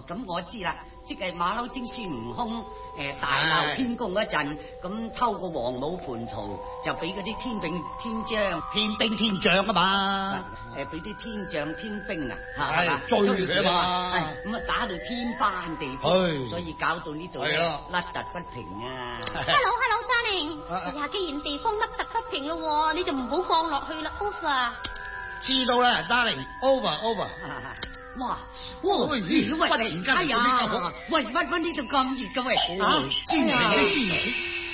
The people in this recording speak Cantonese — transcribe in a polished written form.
咁我知啦，即係馬騮精孫悟空大鬧天宮嗰陣，咁偷個王母蟠桃，就俾嗰啲天兵天將啊嘛，俾啲天將天兵啊，係追佢啊嘛， 咁啊打到天翻地覆，所以搞到呢度咧凹凸不平啊。 Hello darling， 呀，既然地方凹凸不平咯，你就唔好降落去啦 ，over。 知道啦 ，darling，over。 哇！ 喂， 哎呀，喂，乜呢度咁熱㗎喂？ 天晴。